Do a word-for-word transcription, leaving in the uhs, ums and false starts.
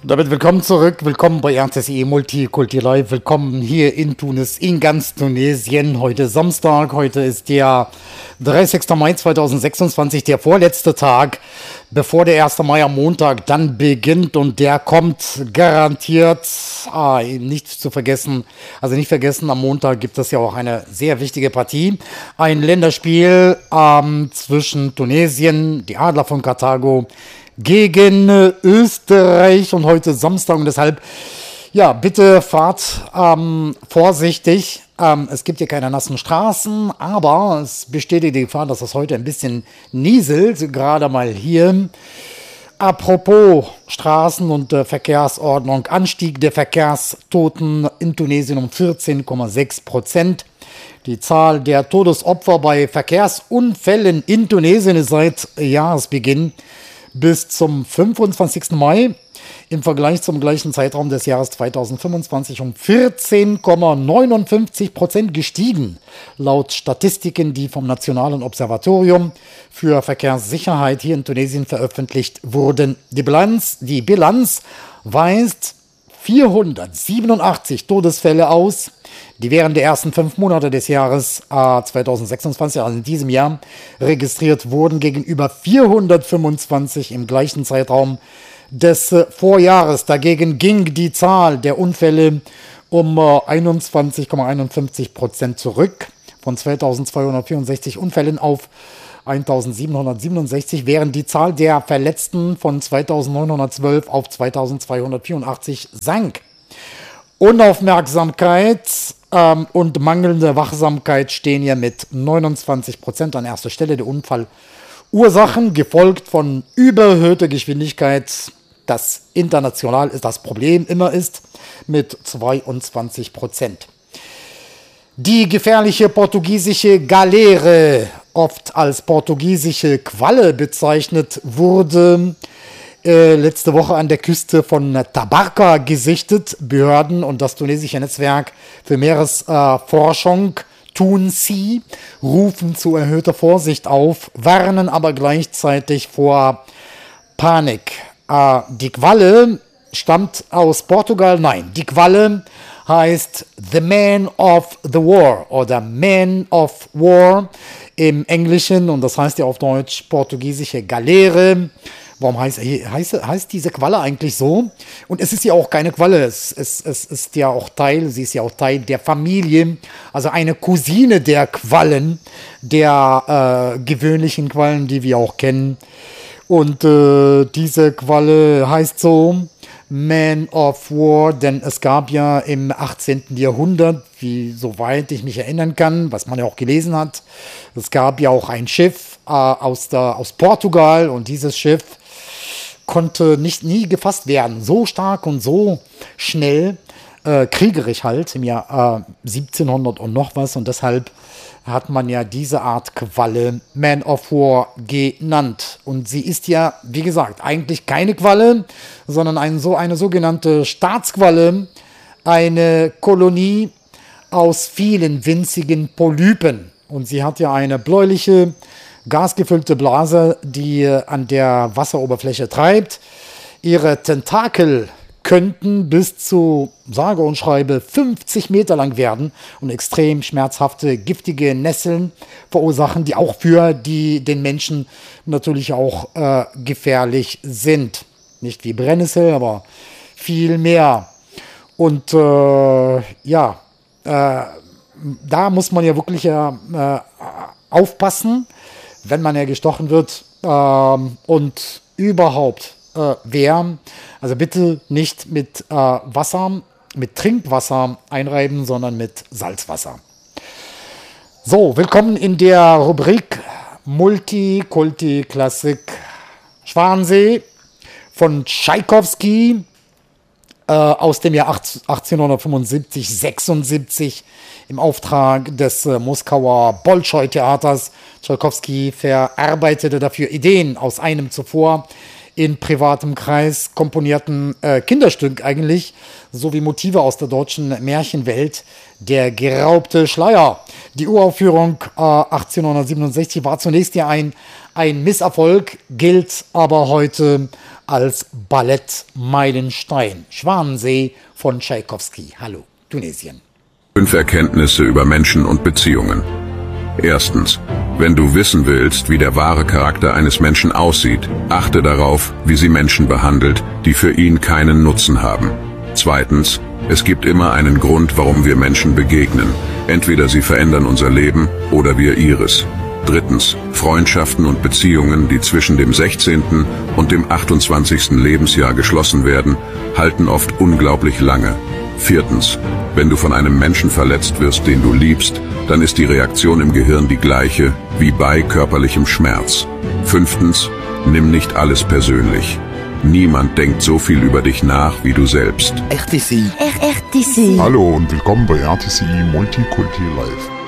Damit willkommen zurück, willkommen bei R T S E Multikulti Live, willkommen hier in Tunis, in ganz Tunesien. Heute Samstag, heute ist der dreißigster Mai zweitausendsechsundzwanzig, der vorletzte Tag, bevor der erste Mai am Montag dann beginnt, und der kommt garantiert, ah, nicht zu vergessen, also nicht vergessen, am Montag gibt es ja auch eine sehr wichtige Partie, ein Länderspiel ähm, zwischen Tunesien, die Adler von Karthago, gegen äh, Österreich, und heute Samstag, und deshalb, ja, bitte fahrt ähm, vorsichtig. Ähm, es gibt hier keine nassen Straßen, aber es besteht die Gefahr, dass es heute ein bisschen nieselt, gerade mal hier. Apropos Straßen und äh, Verkehrsordnung, Anstieg der Verkehrstoten in Tunesien um vierzehn Komma sechs Prozent. Die Zahl der Todesopfer bei Verkehrsunfällen in Tunesien ist seit Jahresbeginn bis zum fünfundzwanzigsten Mai im Vergleich zum gleichen Zeitraum des Jahres zweitausendfünfundzwanzig um vierzehn Komma neunundfünfzig Prozent gestiegen, laut Statistiken, die vom Nationalen Observatorium für Verkehrssicherheit hier in Tunesien veröffentlicht wurden. Die Bilanz, die Bilanz weist vierhundertsiebenundachtzig Todesfälle aus, die während der ersten fünf Monate des Jahres äh, zweitausendsechsundzwanzig, also in diesem Jahr, registriert wurden, gegenüber vierhundertfünfundzwanzig im gleichen Zeitraum des äh, Vorjahres. Dagegen ging die Zahl der Unfälle um äh, einundzwanzig Komma einundfünfzig Prozent zurück, von zweitausendzweihundertvierundsechzig Unfällen auf eintausendsiebenhundertsiebenundsechzig, während die Zahl der Verletzten von zweitausendneunhundertzwölf auf zweitausendzweihundertvierundachtzig sank. Unaufmerksamkeit ähm, und mangelnde Wachsamkeit stehen hier mit neunundzwanzig Prozent an erster Stelle der Unfallursachen, gefolgt von überhöhter Geschwindigkeit, das international ist, das Problem immer ist, mit zweiundzwanzig Prozent. Die gefährliche portugiesische Galeere, oft als portugiesische Qualle bezeichnet, wurde äh, letzte Woche an der Küste von Tabarka gesichtet. Behörden und das tunesische Netzwerk für Meeresforschung, äh, TUNSI, rufen zu erhöhter Vorsicht auf, warnen aber gleichzeitig vor Panik. Äh, die Qualle stammt aus Portugal, nein, die Qualle heißt The Man of the War oder Man of War im Englischen, und das heißt ja auf Deutsch portugiesische Galeere. Warum heißt, heißt, heißt diese Qualle eigentlich so? Und es ist ja auch keine Qualle, es, es, es ist ja auch Teil, sie ist ja auch Teil der Familie, also eine Cousine der Quallen, der äh, gewöhnlichen Quallen, die wir auch kennen. Und äh, diese Qualle heißt so Man of War, denn es gab ja im achtzehnten Jahrhundert, wie soweit ich mich erinnern kann, was man ja auch gelesen hat, es gab ja auch ein Schiff äh, aus, der, aus Portugal, und dieses Schiff konnte nicht nie gefasst werden, so stark und so schnell, äh, kriegerisch halt, im Jahr äh, siebzehnhundert und noch was, und deshalb hat man ja diese Art Qualle Man of War genannt. Und sie ist ja, wie gesagt, eigentlich keine Qualle, sondern ein, so eine sogenannte Staatsqualle, eine Kolonie aus vielen winzigen Polypen. Und sie hat ja eine bläuliche, gasgefüllte Blase, die an der Wasseroberfläche treibt. Ihre Tentakel könnten bis zu, sage und schreibe, fünfzig Meter lang werden und extrem schmerzhafte, giftige Nesseln verursachen, die auch für die, den Menschen natürlich auch äh, gefährlich sind. Nicht wie Brennnessel, aber viel mehr. Und äh, ja, äh, da muss man ja wirklich äh, aufpassen, wenn man ja gestochen wird, äh, und überhaupt äh, wer, also bitte nicht mit äh, Wasser, mit Trinkwasser einreiben, sondern mit Salzwasser. So, willkommen in der Rubrik Multikulti Klassik Schwansee von Tschaikowski äh, aus dem Jahr achtzehnhundertfünfundsiebzig sechsundsiebzig im Auftrag des äh, Moskauer Bolschoi-Theaters. Tschaikowski verarbeitete dafür Ideen aus einem zuvor in privatem Kreis komponierten äh, Kinderstück eigentlich, sowie Motive aus der deutschen Märchenwelt. Der geraubte Schleier. Die Uraufführung äh, achtzehnhundertsiebenundsechzig war zunächst ja ein, ein Misserfolg, gilt aber heute als Ballett Meilenstein, Schwanensee von Tschaikowski. Hallo, Tunesien. Fünf Erkenntnisse über Menschen und Beziehungen. Erstens. Wenn du wissen willst, wie der wahre Charakter eines Menschen aussieht, achte darauf, wie sie Menschen behandelt, die für ihn keinen Nutzen haben. Zweitens. Es gibt immer einen Grund, warum wir Menschen begegnen. Entweder sie verändern unser Leben oder wir ihres. Drittens. Freundschaften und Beziehungen, die zwischen dem sechzehnten und dem achtundzwanzigsten Lebensjahr geschlossen werden, halten oft unglaublich lange. Viertens. Wenn du von einem Menschen verletzt wirst, den du liebst, dann ist die Reaktion im Gehirn die gleiche wie bei körperlichem Schmerz. Fünftens. Nimm nicht alles persönlich. Niemand denkt so viel über dich nach wie du selbst. R T C I. R T C I. Hallo und willkommen bei R T C I Multikulti Live.